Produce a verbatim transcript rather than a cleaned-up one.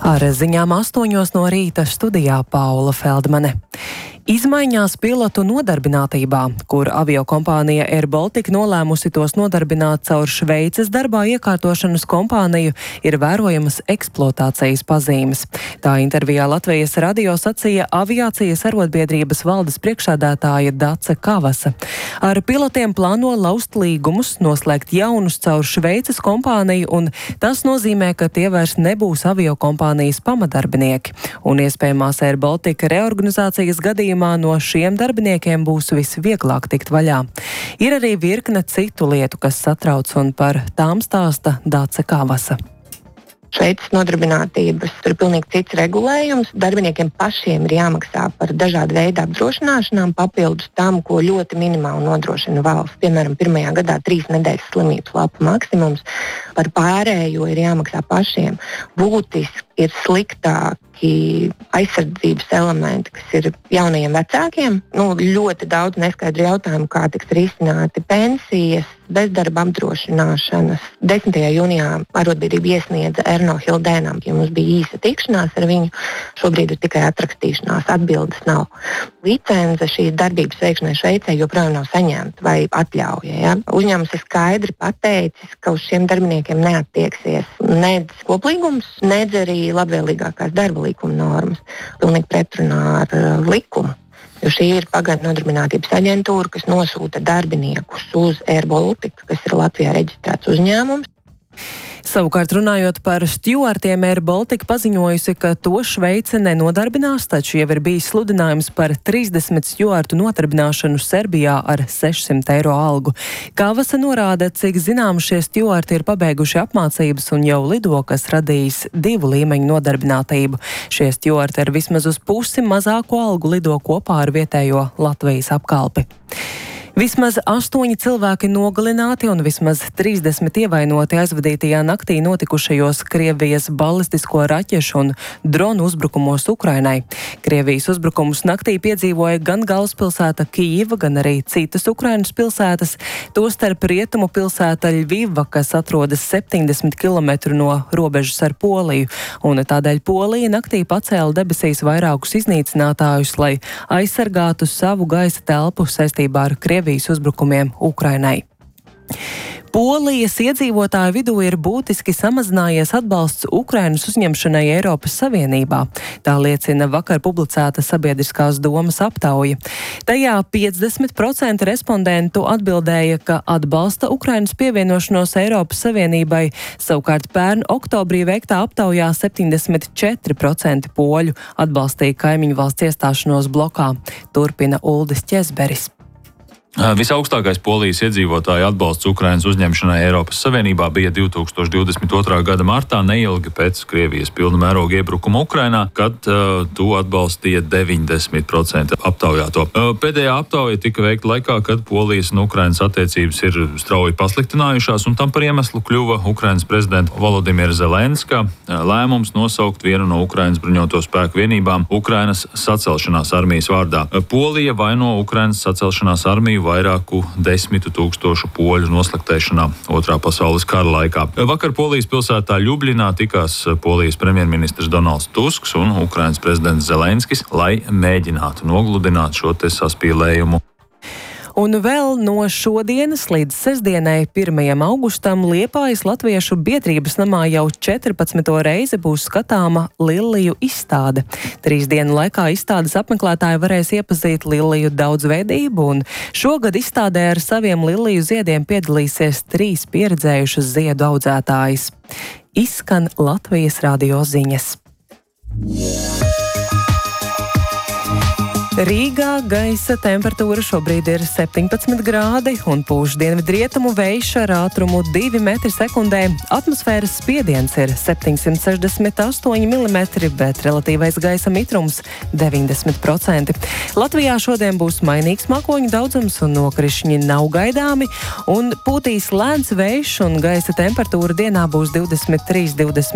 Ar ziņām astoņos no rīta studijā Paula Feldmane. Izmaiņās pilotu nodarbinātībā, kur aviokompānija Air Baltica nolēmusi tos nodarbināt caur Šveices darbā iekārtošanas kompāniju, ir vērojamas eksploatācijas pazīmes. Tā intervijā Latvijas radio sacīja aviācijas arotbiedrības valdes priekšsēdētāja Dace Kavasa. Ar pilotiem plāno laust līgumus, noslēgt jaunus caur Šveices kompāniju, un tas nozīmē, ka tie vairs nebūs aviokompānijas pamatdarbinieki. Un iespējamās Air Baltica reorganizācijas gadījumā no šiem darbiniekiem būs visvieglāk tikt vaļā. Ir arī virkne citu lietu, kas satrauc, un par tām stāsta Dace Kavasa. Šveices nodarbinātības ir pilnīgi cits regulējums. Darbiniekiem pašiem ir jāmaksā par dažādu veidu apdrošināšanām, papildus tam, ko ļoti minimāli nodrošina valsts. Piemēram, pirmajā gadā trīs nedēļas slimības lapu maksimums. Par pārējo ir jāmaksā pašiem. Būtiski ir sliktāki aizsardzības elementi, kas ir jaunajiem vecākiem. Nu, ļoti daudz neskaidru jautājumu, kā tiks risināti pensijas, bezdarba apdrošināšanas. desmitajā jūnijā arotbiedrība iesniedza Erno Hildēnam, ja mums bija īsa tikšanās ar viņu. Šobrīd ir tikai atrakstīšanās, atbildes nav. Licence šīs darbības veikšanai Šveicē joprojām nav saņemta vai atļauja. Ja? Uzņēmums ir skaidri pateicis, ka uz šiem darbiniekiem neattieksies nedz koplīgums, nedz arī labvēlīgākās darba likuma normas. Pilnīgi pretrunā ar uh, likumu. Jo šī ir pagaidu nodarbinātības aģentūra, kas nosūta darbiniekus uz Air Baltica, kas ir Latvijā reģistrēts uzņēmums. Savukārt runājot par stjuartiem, Air Baltica paziņojusi, ka to Šveice nenodarbinās, taču jau ir bijis sludinājums par trīsdesmit stjuartu nodarbināšanu Serbijā ar sešsimt eiro algu. Kavasa norāda, cik zinām šie stjuarti ir pabeiguši apmācības un jau lido, kas radījis divu līmeņu nodarbinātību. Šie stjuarti ar vismaz uz pusi mazāko algu lido kopā ar vietējo Latvijas apkalpi. Vismaz astoņi cilvēki nogalināti un vismaz trīsdesmit ievainoti aizvadītajā naktī notikušajos Krievijas balistisko raķešu un dronu uzbrukumos Ukrainai. Krievijas uzbrukumus naktī piedzīvoja gan galvaspilsēta Kijeva, gan arī citas Ukrainas pilsētas, tostarp rietumu pilsēta Ļviva, kas atrodas septiņdesmit kilometru no robežas ar Poliju, un tādēļ Polija naktī pacēla debesīs vairākus iznīcinātājus, lai aizsargātu savu gaisa telpu saistībā ar Krievijas uzbrukumiem Ukrainai. Polijas iedzīvotāju vidū ir būtiski samazinājies atbalsts Ukrainas uzņemšanai Eiropas Savienībā. Tā liecina vakar publicēta sabiedriskās domas aptauja. Tajā piecdesmit procenti respondentu atbildēja, ka atbalsta Ukrainas pievienošanos Eiropas Savienībai, savukārt pērn oktobrī veiktā aptaujā septiņdesmit četri procenti poļu atbalstīja kaimiņu valsts iestāšanos blokā, turpina Uldis Ķezberis. Visaugstākais Polijas iedzīvotāju atbalsts Ukrainas uzņemšanai Eiropas Savienībā bija divi tūkstoši divdesmit otrā gada martā, neilgi pēc Krievijas pilna mēroga iebrukuma Ukrainā, kad uh, to atbalstīja deviņdesmit procenti aptaujāto. Uh, pēdējā aptauja tika veikta laikā, kad Polijas un Ukrainas attiecības ir strauji pasliktinājušās, un tam par iemeslu kļuva Ukrainas prezidenta Volodimira Zelenska lēmums nosaukt vienu no Ukrainas bruņoto spēku vienībām Ukrainas sacelšanās armijas vārdā. Uh, Polija vaino Ukrainas sacelšanās armiju vairāku desmitu tūkstošu poļu noslaktēšanā Otrā pasaules kara laikā. Vakar Polijas pilsētā Ļubļinā tikās Polijas premjerministrs Donalds Tusks un Ukrainas prezidents Zelenskis, lai mēģinātu nogludināt šo te saspīlējumu. Un vēl no šodienas līdz sestdienai, pirmajam augustam, Liepājas Latviešu biedrības namā jau četrpadsmito reizi būs skatāma lilliju izstāde. Trīs dienu laikā izstādes apmeklētāji varēs iepazīt lilliju daudzveidību, un šogad izstādē ar saviem lilliju ziediem piedalīsies trīs pieredzējušas ziedu audzētājas. Izskan Latvijas radio ziņas. Rīgā gaisa temperatūra šobrīd ir septiņpadsmit grādi un pūš dienvidrietumu vējš ar ātrumu divi metri sekundē. Atmosfēras spiediens ir septiņsimt sešdesmit astoņi milimetri, bet relatīvais gaisa mitrums deviņdesmit procenti. Latvijā šodien būs mainīgs mākoņu daudzums un nokrišņi nav gaidāmi, un pūtīs lēns vējš un gaisa temperatūra dienā būs divdesmit trīs līdz divdesmit